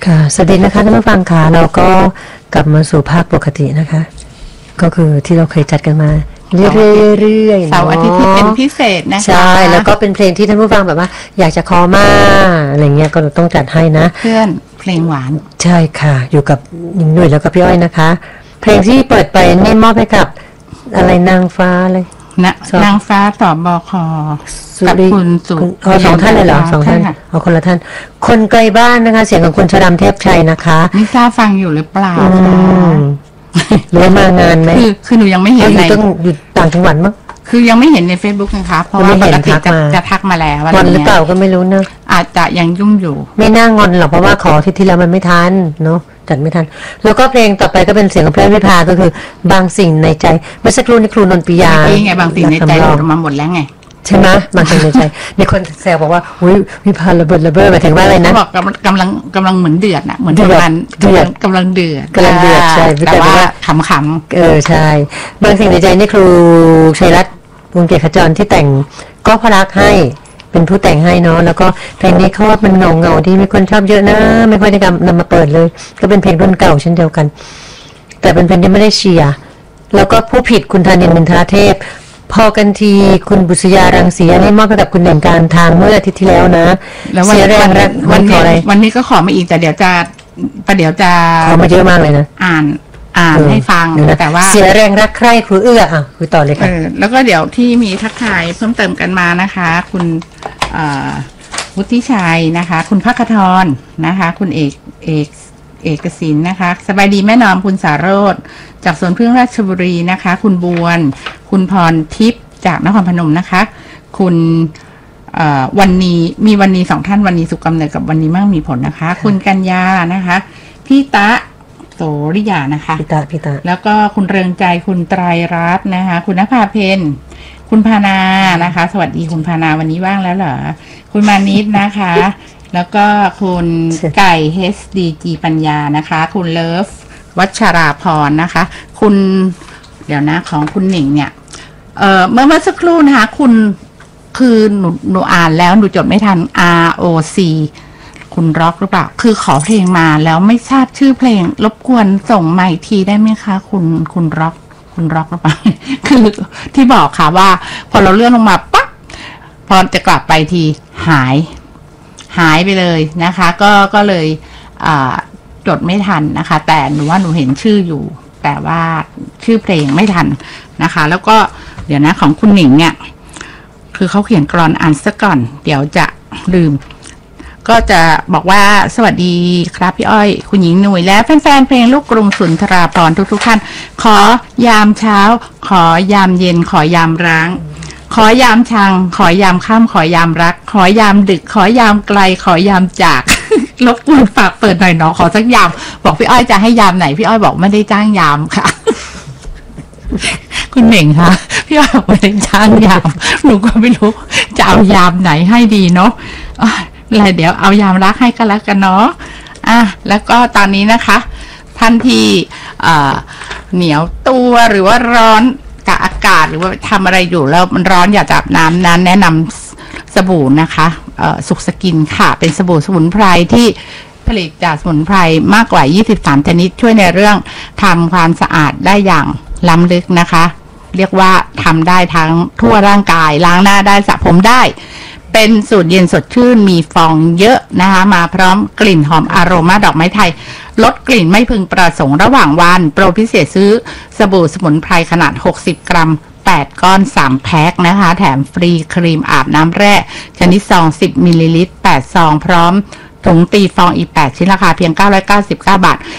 ค่ะสวัสดีนะคะท่านผู้ฟังค่ะเราก็กลับมาสู่ภาคปกตินะคะก็คือที่เราเคยจัดกันมาเรื่อยๆเสาร์อาทิตย์ที่เป็นพิเศษนะคะใช่แล้วก็เป็นเพลงที่ท่านผู้ฟังแบบว่าอยากจะขอมาอะไรเงี้ยก็ต้องจัดให้นะเพื่อนเพลงหวานใช่ค่ะอยู่กับหญิงหนุ่ยแล้วก็พี่อ้อยนะคะเพลงที่เปิดไปนี่มอบให้กับอะไรนางฟ้าเลยนางฟ้าสบค.กับคุณสุสองท่านเลยเหรอสองท่านเอาคนละท่านคนไกลบ้านนะคะเสียงของคุณชรำเทพชัยนะคะไม่ทราบฟังอยู่หรือเปล่ารู้มางานไหมคือหนูยังไม่เห็นในต้องอยู่ต่างจังหวัดมั้งคือยังไม่เห็นใน Facebook นะคะเพราะว่าปกติจะทักมาแล้วงอนหรือเปล่าก็ไม่รู้นะอาจจะยังยุ่งอยู่ไม่น่างอนหรอกเพราะว่าขอที่แล้วมันไม่ทันเนาะจัดไม่ทันแล้วก็เพลงต่อไปก็เป็นเสียงของเพลงวิภาก็คือบางสิ่งในใจเมื่อสักครู่นี้ครูนนท์ปิยาไงบางสิ่งในใจหลุดมาหมดแล้วไงใช่ไหมบางสิ่งในใจมีคนแซวบอกว่าอุ้ยวิภาระเบิดหมายถึงว่าอะไรนะบอกกำลังเหมือนเดือดนะเหมือนกำลังเดือดใช่แต่ว่าขำใช่บางสิ่งในใจนี่ครูชัยรัตน์วงเกียรติขจรที่แต่งก็พรักให้เป็นผู้แต่งให้เนาะแล้วก็เพลงนี้เขาว่ามันเงาที่มีคนชอบเยอะนะไม่ค่อยได้นำมาเปิดเลยก็เป็นเพลงรุ่นเก่าเช่นเดียวกันแต่เป็นเพลงที่ไม่ได้เชียร์แล้วก็ผู้ผิดคุณธานินทร์มินทราเทพพอกันทีคุณบุษยารังสีอันนี้มอบให้กับคุณหนึ่งการทางเมื่ออาทิตย์ที่แล้วนะแล้ววันนี้ก็ขอมาอีกแต่เดี๋ยวจะขอมาเยอะมากเลยนะอ่านให้ฟังแต่ว่าเสียแรงรักใคร่ครูเอื้อคือต่อเลยค่ะแล้วก็เดี๋ยวที่มีทักทายเพิ่มเติมกันมานะคะคุณวุฒิชัยนะคะคุณภัคทรนะคะคุณเอกศิลป์นะคะสบายดีแม่นอมคุณสารโรจน์จากสวนพึ่งราชบุรีนะคะคุณบวนคุณพรทิพย์จากนครพนมนะคะคุณวันนี้สองท่านวันนี้สุขกำเนิดกับวันนี้มั่งมีผลนะคะคุณกัญญานะคะพี่ตะโสริยานะคะพี่ตาแล้วก็คุณเรืองใจคุณไตรรัตน์นะคะคุณณภาเพนคุณพานานะคะสวัสดีคุณพานาวันนี้ว่างแล้วเหรอคุณมานิดนะคะแล้วก็คุณไก่ HDG ปัญญานะคะคุณเลิฟวัชราพรนะคะคุณเดี๋ยวนะของคุณหนิงเนี่ยเมื่อสักครู่นะคะคุณคือหนูอ่านแล้วหนูจดไม่ทัน ROC คุณร็อกหรือเปล่าคือขอเพลงมาแล้วไม่ทราบชื่อเพลงรบกวนส่งใหม่ทีได้ไหมคะคุณร็อกหรือเปล่าคือที่บอกค่ะว่าพอเราเลื่อนลงมาปั๊บพอจะกลับไปทีหายไปเลยนะคะก็เลยจดไม่ทันนะคะแต่หนูว่าหนูเห็นชื่ออยู่แต่ว่าชื่อเพลงไม่ทันนะคะแล้วก็เดี๋ยวนะของคุณหนิงเนี่ยคือเขาเขียนกรอนอ่านซะก่อนเดี๋ยวจะลืมก็จะบอกว่าสวัสดีครับพี่อ้อยคุณหญิงหนุ่ยและแฟนๆเพลงลูกกรุงสุนทราภรณ์ทุกท่านขอยามเช้าขอยามเย็นขอยามร้างขอยามชังขอยามค่ำขอยามรักขอยามดึกขอยามไกลขอยามจากรบกวนฝากเปิดหน่อยเนาะขอสักยามบอกพี่อ้อยจะให้ยามไหนพี่อ้อยบอกไม่ได้จ้างยามค่ะคุณเหม่งคะพี่อ้อยบอกไม่ได้จ้างยามหนูก็ไม่รู้จะเอายามไหนให้ดีเนาะอะไรเดี๋ยวเอายามรักให้ก็แล้วกันเนาะแล้วก็ตอนนี้นะคะท่านที่เหนียวตัวหรือว่าร้อนกับอากาศหรือว่าทำอะไรอยู่แล้วมันร้อนอยากจะอาบน้ำนั้นแนะนำสบู่นะคะสุขสกินค่ะเป็นสบู่สมุนไพรที่ผลิตจากสมุนไพรมากกว่า23ชนิดช่วยในเรื่องทำความสะอาดได้อย่างล้ำลึกนะคะเรียกว่าทำได้ทั้งทั่วร่างกายล้างหน้าได้สระผมได้เป็นสูตรเย็นสดชื่นมีฟองเยอะนะคะมาพร้อมกลิ่นหอมอโรมาดอกไม้ไทยลดกลิ่นไม่พึงประสงค์ระหว่างวันโปรพิเศษซื้อสบู่สมุนไพรขนาด60กรัม8ก้อน3แพ็คนะคะแถมฟรีครีมอาบน้ำแร่ชนิดซอง10มิลลิลิตร8ซองพร้อมถุงตีฟองอีก8ชิ้นราคาเพียง999 บาท